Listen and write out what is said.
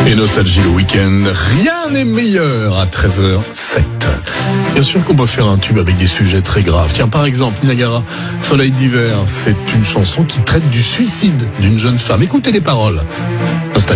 Et Nostalgie le week-end, rien n'est meilleur à 13h07. Bien sûr qu'on peut faire un tube avec des sujets très graves. Tiens, par exemple, Niagara, Soleil d'hiver, c'est une chanson qui traite du suicide d'une jeune femme. Écoutez les paroles. Nostalgie.